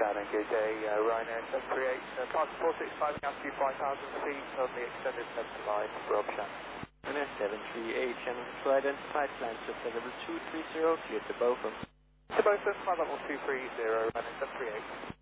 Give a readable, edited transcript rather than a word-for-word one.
engage Ryanair 738, park 465 altitude 5,000 feet on the extended center line, Rob Shan. Ryanair 738, Shannon Control identified, climb to level 230, cleared to Botham. To Botham, flight level 230, Ryanair 738.